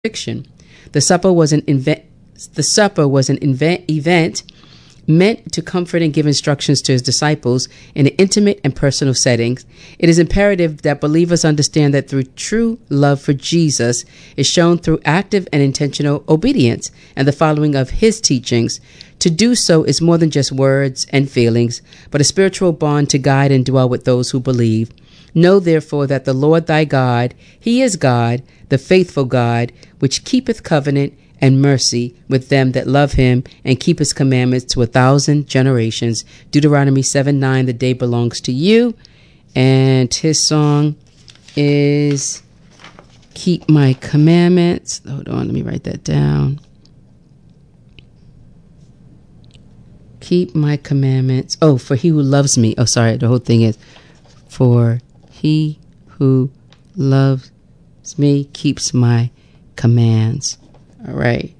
crucifixion. The supper was an event meant to comfort and give instructions to his disciples in an intimate and personal setting. It is imperative that believers understand that through true love for Jesus is shown through active and intentional obedience and the following of his teachings. To do so is more than just words and feelings, but a spiritual bond to guide and dwell with those who believe. Know therefore that the Lord thy God, he is God, the faithful God, which keepeth covenant and mercy with them that love him and keep his commandments to 1,000 generations. Deuteronomy 7:9, the day belongs to you. And his song is Keep My Commandments. Hold on, let me write that down. Keep my commandments. Oh, for he who loves me. Oh, sorry, the whole thing is for he who loves me keeps my commands. All right.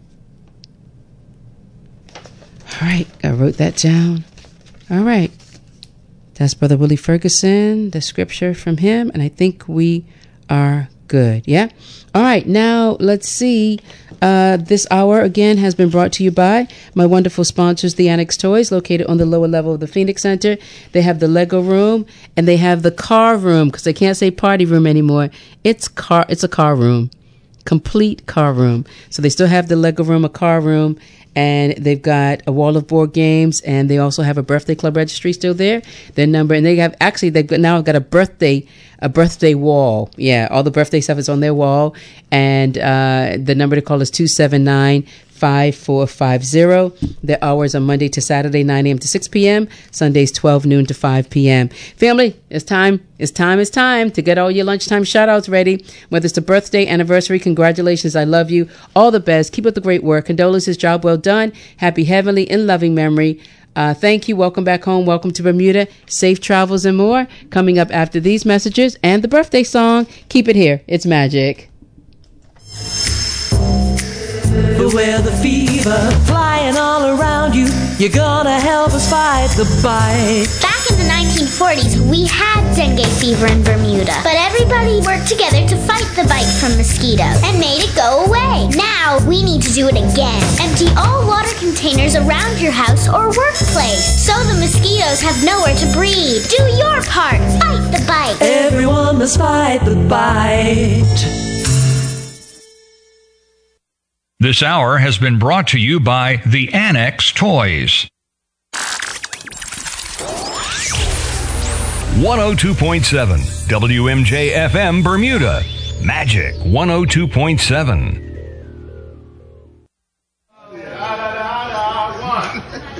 I wrote that down. All right. That's Brother Willie Ferguson, the scripture from him, and I think we are good. Yeah? All right. Now, let's see. This hour, again, has been brought to you by my wonderful sponsors, the Annex Toys, located on the lower level of the Phoenix Center. They have the Lego room, and they have the car room, because they can't say party room anymore. It's a car room. Complete car room. So they still have the Lego room, a car room, and they've got a wall of board games, and they also have a birthday club registry still there. Their number, and they've now got a birthday wall. Yeah, all the birthday stuff is on their wall, and the number to call is 279-5450. Their hours are Monday to Saturday, 9 a.m. to 6 p.m. Sundays, 12 noon to 5 p.m. Family, it's time to get all your lunchtime shout-outs ready. Whether it's a birthday, anniversary, congratulations, I love you. All the best. Keep up the great work. Condolences, job well done. Happy heavenly in loving memory. Thank you. Welcome back home. Welcome to Bermuda. Safe travels and more. Coming up after these messages and the birthday song. Keep it here. It's magic. Beware the fever flying all around you. You're gonna help us fight the bite. Back in the 1940s, we had dengue fever in Bermuda, but everybody worked together to fight the bite from mosquitoes and made it go away. Now we need to do it again. Empty all water containers around your house or workplace so the mosquitoes have nowhere to breed. Do your part. Fight the bite. Everyone must fight the bite. This hour has been brought to you by the Annex Toys. 102.7 WMJ-FM Bermuda. Magic 102.7.